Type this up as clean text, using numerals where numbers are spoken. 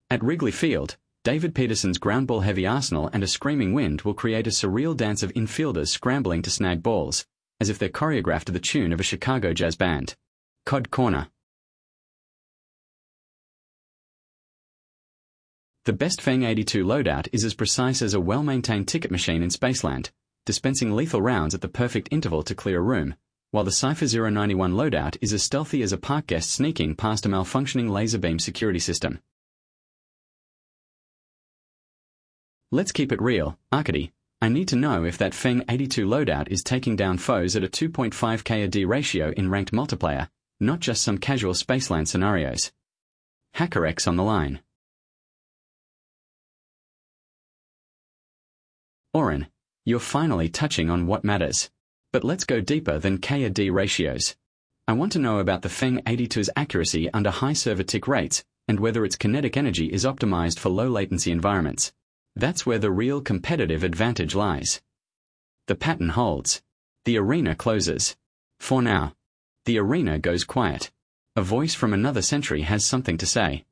At Wrigley Field, David Peterson's ground ball heavy arsenal and a screaming wind will create a surreal dance of infielders scrambling to snag balls, as if they're choreographed to the tune of a Chicago jazz band. Cod Corner. The best Feng 82 loadout is as precise as a well-maintained ticket machine in Spaceland, dispensing lethal rounds at the perfect interval to clear a room, while the Cypher 091 loadout is as stealthy as a park guest sneaking past a malfunctioning laser beam security system. Let's keep it real, Arcady. I need to know if that Feng 82 loadout is taking down foes at a 2.5k a D ratio in ranked multiplayer, not just some casual Spaceland scenarios. HackerX on the line. Oren, you're finally touching on what matters. But let's go deeper than K a D ratios. I want to know about the Feng 82's accuracy under high server tick rates, and whether its kinetic energy is optimized for low latency environments. That's where the real competitive advantage lies. The pattern holds. The arena closes. For now. The arena goes quiet. A voice from another century has something to say.